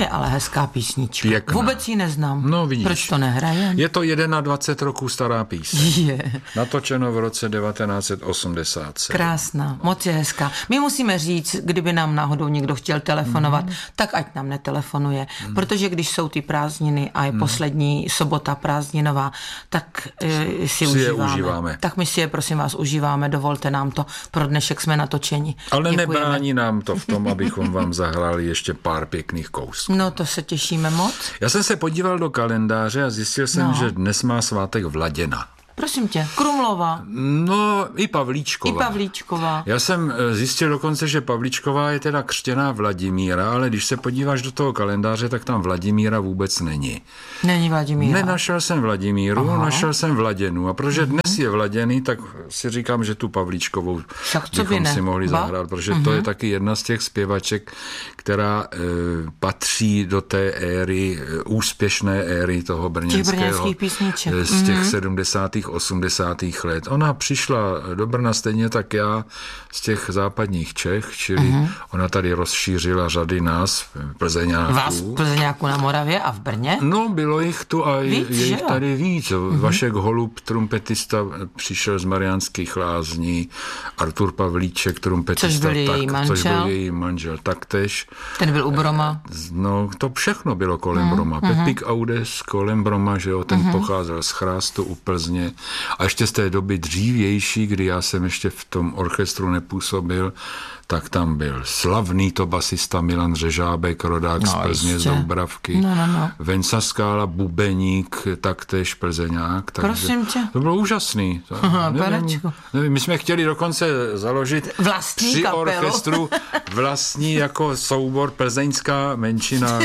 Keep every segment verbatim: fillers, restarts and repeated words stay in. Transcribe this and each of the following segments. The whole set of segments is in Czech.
je ale hezká písnička. Pěkná. Vůbec ji neznám. No vidíš. Proč to nehraje? Je to dvacet jedna roků stará píseň. Je. Natočeno v roce devatenáct set osmdesát sedm. Krásná, moc je hezká. My musíme říct, kdyby nám náhodou někdo chtěl telefonovat, mm. tak ať nám netelefonuje, mm. protože když jsou ty prázdniny a je mm. poslední sobota prázdninová, tak e, si, si užíváme. užíváme. Tak my si je, prosím vás, užíváme, dovolte nám to, pro dnešek jsme natočeni. Ale Děkujeme. Nebrání nám to v tom, abychom vám zahráli ještě pár pěkných kousků. No to se těšíme moc. Já jsem se podíval do kalendáře a zjistil jsem, no. že dnes má svátek Vladěna. Prosím tě, Krumlova. No, i Pavlíčková. I Pavlíčková. Já jsem zjistil dokonce, že Pavlíčková je teda křtěná Vladimíra, ale když se podíváš do toho kalendáře, tak tam Vladimíra vůbec není. Není Vladimíra. Nenašel jsem Vladimíru, Aha. našel jsem Vladěnu. A protože dnes uh-huh. je Vladěný, tak si říkám, že tu Pavlíčkovou bychom si mohli ba? zahrát, protože uh-huh. to je taky jedna z těch zpěvaček, která e, patří do té éry, úspěšné éry toho brněnského. Z těch uh-huh. sedmdesátých osmdesátých let. Ona přišla do Brna stejně tak já z těch západních Čech, čili uh-huh. ona tady rozšířila řady nás, Plzeňáků. Vás Plzeňáků na Moravě a v Brně? No, bylo jich tu a víc, je jich tady víc. Uh-huh. Vašek Holub, trumpetista, přišel z Mariánských Lázní, Artur Pavlíček, trumpetista, což byl její tak, manžel. Což byl její manžel taktéž. Ten byl u Broma. No, to všechno bylo kolem uh-huh. Broma. Uh-huh. Pepík Audes kolem Broma, že jo, ten uh-huh. pocházel z Chrástu u Plzně. A ještě z té doby dřívější, kdy já jsem ještě v tom orchestru nepůsobil, tak tam byl slavný to basista Milan Řežábek, rodák no, z Plzně, z Doubravky. No, no, no. Venca Skála, bubeník, taktéž Plzeňák. Prosím tě. To bylo úžasný. To, Aha, nevím, nevím, my jsme chtěli dokonce založit vlastní při kapelu. orchestru vlastní jako soubor plzeňská menšina.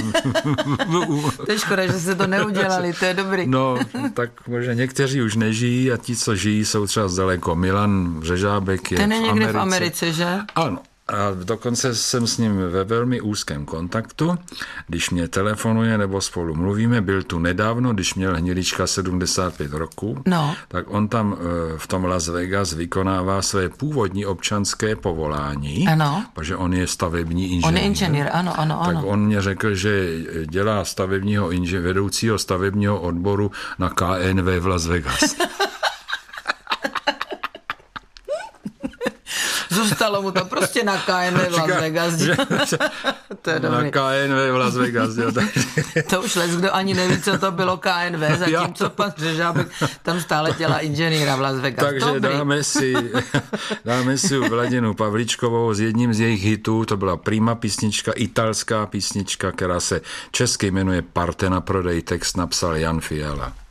To je škoda, že se to neudělali, to je dobrý. No, tak možná někteří už nežijí a ti, co žijí, jsou třeba zdaleko. Milan Řežábek je Ten je v někde Americe. v Americe, že? Ano. A dokonce jsem s ním ve velmi úzkém kontaktu, když mě telefonuje nebo spolu mluvíme, byl tu nedávno, když měl Hnilička sedmdesát pět roků, no. tak on tam v tom Las Vegas vykonává své původní občanské povolání, ano. protože on je stavební inženýr. On je inženýr, ano, ano, ano. Tak on mě řekl, že dělá stavebního inženýra, vedoucího stavebního odboru na K N V v Las Vegas. Zůstalo mu to prostě na K N V v Las Vegas. To je dobrý. Na K N V v Las Vegas. Jo, to už les, kdo ani neví, co to bylo K N V, zatímco pan Řežábek tam stále dělá inženýra v Las Vegas. Takže dobrý. dáme si, dáme si Vladinu Pavlíčkovou s jedním z jejich hitů, to byla prima písnička, italská písnička, která se česky jmenuje Parte na prodej, text napsal Jan Fiala.